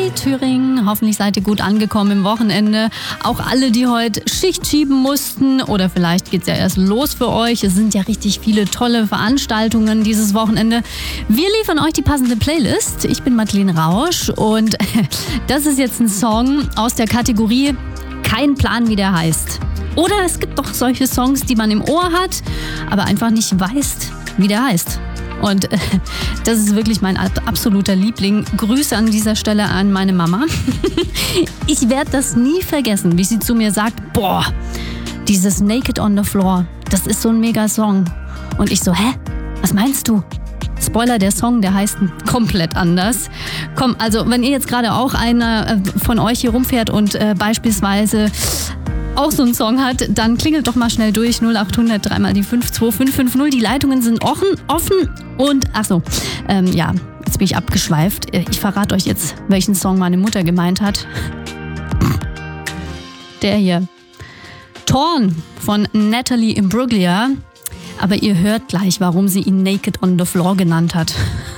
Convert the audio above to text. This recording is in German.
Hi Thüringen, hoffentlich seid ihr gut angekommen im Wochenende. Auch alle, die heute Schicht schieben mussten oder vielleicht geht's ja erst los für euch. Es sind ja richtig viele tolle Veranstaltungen dieses Wochenende. Wir liefern euch die passende Playlist. Ich bin Madeleine Rausch und das ist jetzt ein Song aus der Kategorie Kein Plan, wie der heißt. Oder es gibt doch solche Songs, die man im Ohr hat, aber einfach nicht weiß, wie der heißt. Und das ist wirklich mein absoluter Liebling. Grüße an dieser Stelle an meine Mama. Ich werde das nie vergessen, wie sie zu mir sagt, boah, dieses Naked on the Floor, das ist so ein mega Song. Und ich so, hä? Was meinst du? Spoiler, der Song, der heißt komplett anders. Komm, also wenn ihr jetzt gerade auch einer von euch hier rumfährt und beispielsweise auch so einen Song hat, dann klingelt doch mal schnell durch 0800 3 mal die 52550. Die Leitungen sind offen und jetzt bin ich abgeschweift. Ich verrate euch jetzt, welchen Song meine Mutter gemeint hat. Der hier. Torn von Natalie Imbruglia. Aber ihr hört gleich, warum sie ihn Naked on the Floor genannt hat.